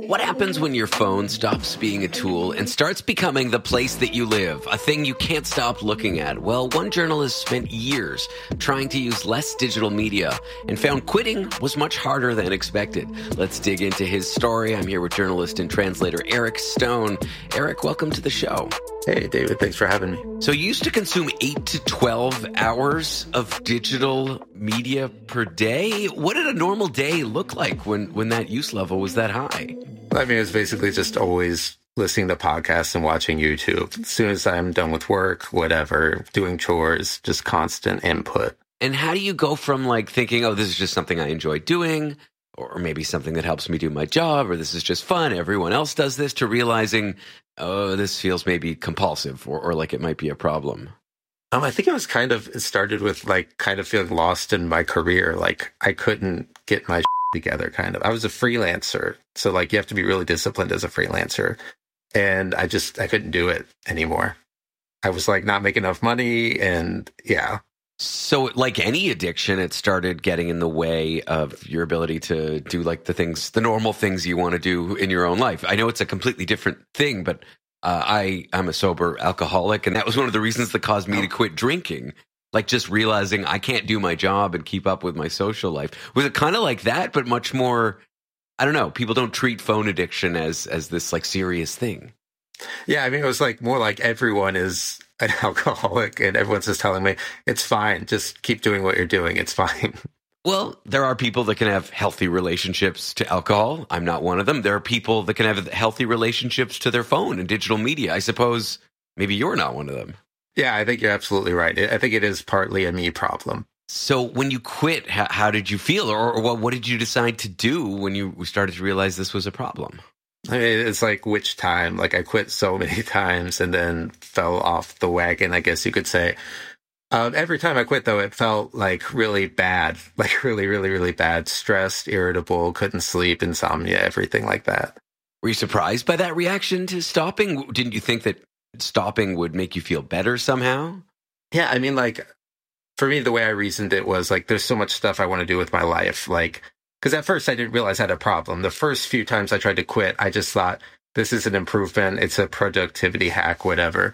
What happens when your phone stops being a tool and starts becoming the place that you live, a thing you can't stop looking at? Well, one journalist spent years trying to use less digital media and found quitting was much harder than expected. Let's dig into his story. I'm here with journalist and translator Eric Stone. Eric, welcome to the show. Hey, David. Thanks for having me. So you used to consume 8 to 12 hours of digital media per day. What did a normal day look like when that use level was that high? I mean, it's basically just always listening to podcasts and watching YouTube. As soon as I'm done with work, whatever, doing chores, just constant input. And how do you go from like thinking, oh, this is just something I enjoy doing, or maybe something that helps me do my job, or this is just fun, everyone else does this, to realizing, oh, this feels maybe compulsive or like it might be a problem? I think it started with like kind of feeling lost in my career. Like I couldn't get my together, kind of. I was a freelancer. So like you have to be really disciplined as a freelancer. And I couldn't do it anymore. I was like not making enough money and yeah. So like any addiction, it started getting in the way of your ability to do like the normal things you want to do in your own life. I know it's a completely different thing, but I'm a sober alcoholic, and that was one of the reasons that caused me to quit drinking. Like just realizing I can't do my job and keep up with my social life. Was it kind of like that, but much more, I don't know, people don't treat phone addiction as this like serious thing. Yeah, I mean, it was like more like everyone is an alcoholic and everyone's just telling me, it's fine, just keep doing what you're doing, it's fine. Well, there are people that can have healthy relationships to alcohol. I'm not one of them. There are people that can have healthy relationships to their phone and digital media. I suppose maybe you're not one of them. Yeah, I think you're absolutely right. I think it is partly a me problem. So when you quit, how did you feel? Or what did you decide to do when you started to realize this was a problem? I mean, it's like which time? Like I quit so many times and then fell off the wagon, I guess you could say. Every time I quit, though, it felt like really bad, like really, really, really bad. Stressed, irritable, couldn't sleep, insomnia, everything like that. Were you surprised by that reaction to stopping? Didn't you think that stopping would make you feel better somehow? Yeah, I mean, like, for me, the way I reasoned it was like, there's so much stuff I want to do with my life. Like, because at first I didn't realize I had a problem. The first few times I tried to quit, I just thought, this is an improvement. It's a productivity hack, whatever.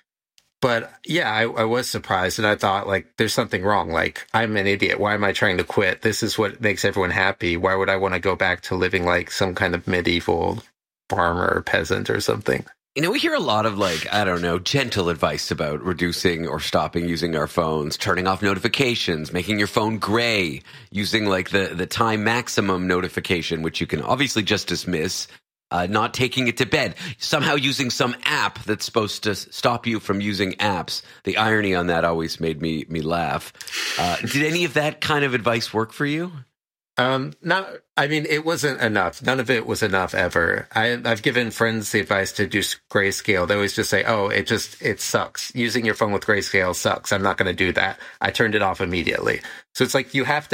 But yeah, I was surprised and I thought like, there's something wrong. Like I'm an idiot. Why am I trying to quit? This is what makes everyone happy. Why would I want to go back to living like some kind of medieval farmer or peasant or something? You know, we hear a lot of like, I don't know, gentle advice about reducing or stopping using our phones, turning off notifications, making your phone gray, using like the time maximum notification, which you can obviously just dismiss. Not taking it to bed, somehow using some app that's supposed to stop you from using apps. The irony on that always made me laugh. Did any of that kind of advice work for you? No, I mean, it wasn't enough. None of it was enough ever. I've given friends the advice to do grayscale. They always just say, oh, it sucks. Using your phone with grayscale sucks. I'm not going to do that. I turned it off immediately. So it's like, you have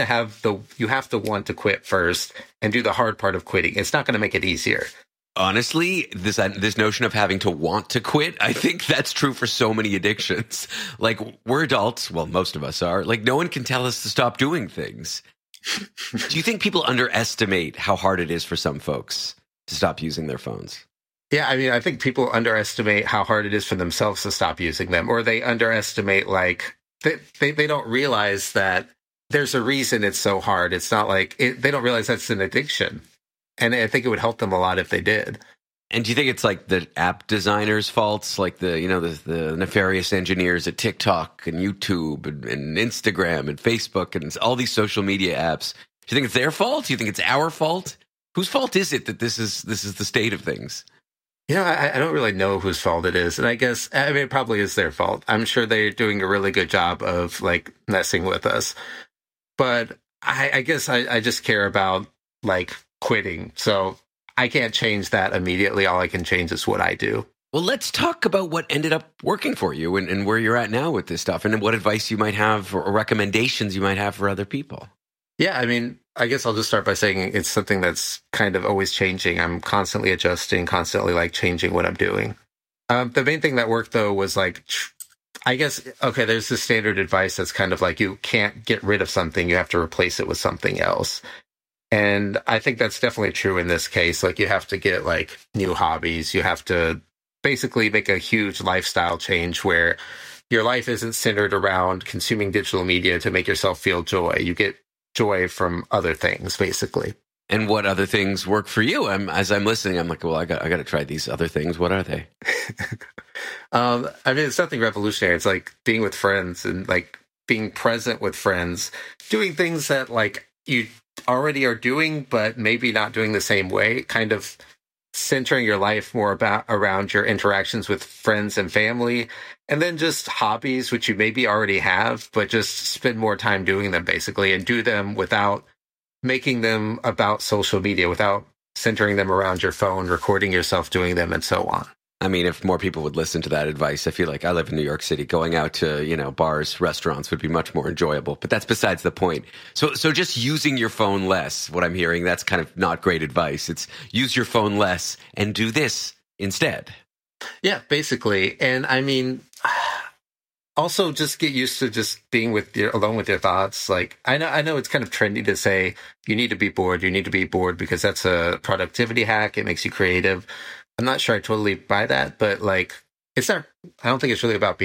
to want to quit first and do the hard part of quitting. It's not going to make it easier. Honestly, this notion of having to want to quit, I think that's true for so many addictions. Like, we're adults, well, most of us are, like, no one can tell us to stop doing things. Do you think people underestimate how hard it is for some folks to stop using their phones? Yeah, I mean, I think people underestimate how hard it is for themselves to stop using them, or they underestimate, like, they don't realize that there's a reason it's so hard. It's not like, they don't realize that's an addiction. And I think it would help them a lot if they did. And do you think it's like the app designers' faults, like the nefarious engineers at TikTok and YouTube and Instagram and Facebook and all these social media apps? Do you think it's their fault? Do you think it's our fault? Whose fault is it that this is the state of things? You know, I don't really know whose fault it is. And I guess, I mean, it probably is their fault. I'm sure they're doing a really good job of like messing with us. But I guess I just care about like quitting. So I can't change that immediately. All I can change is what I do. Well, let's talk about what ended up working for you and where you're at now with this stuff and what advice you might have or recommendations you might have for other people. Yeah, I mean, I guess I'll just start by saying it's something that's kind of always changing. I'm constantly adjusting, constantly like changing what I'm doing. The main thing that worked, though, was like, I guess, okay, there's this standard advice that's kind of like you can't get rid of something. You have to replace it with something else. And I think that's definitely true in this case. Like, you have to get like new hobbies. You have to basically make a huge lifestyle change where your life isn't centered around consuming digital media to make yourself feel joy. You get joy from other things, basically. And what other things work for you? As I'm listening, I'm like, well, I got to try these other things. What are they? I mean, it's nothing revolutionary. It's like being with friends and like being present with friends, doing things that like you already are doing, but maybe not doing the same way, kind of centering your life more around your interactions with friends and family, and then just hobbies, which you maybe already have, but just spend more time doing them basically, and do them without making them about social media, without centering them around your phone, recording yourself doing them, and so on. I mean, if more people would listen to that advice, I feel like I live in New York City. Going out to, bars, restaurants would be much more enjoyable. But that's besides the point. So just using your phone less, what I'm hearing, that's kind of not great advice. It's use your phone less and do this instead. Yeah, basically. And I mean, also just get used to just being alone with your thoughts. Like, I know it's kind of trendy to say you need to be bored because that's a productivity hack. It makes you creative. I'm not sure I totally buy that, but like, I don't think it's really about being